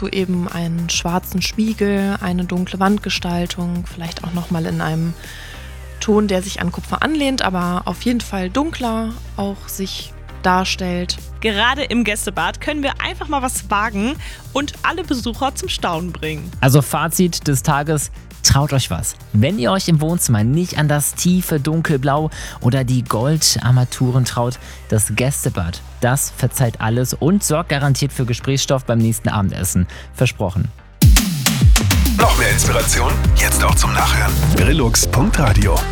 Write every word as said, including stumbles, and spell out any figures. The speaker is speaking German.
dazu eben einen schwarzen Spiegel, eine dunkle Wandgestaltung, vielleicht auch nochmal in einem Ton, der sich an Kupfer anlehnt, aber auf jeden Fall dunkler auch sich darstellt. Gerade im Gästebad können wir einfach mal was wagen und alle Besucher zum Staunen bringen. Also Fazit des Tages: Traut euch was. Wenn ihr euch im Wohnzimmer nicht an das tiefe Dunkelblau oder die Goldarmaturen traut, das Gästebad, das verzeiht alles und sorgt garantiert für Gesprächsstoff beim nächsten Abendessen. Versprochen. Noch mehr Inspiration? Jetzt auch zum Nachhören. Brillux Punkt Radio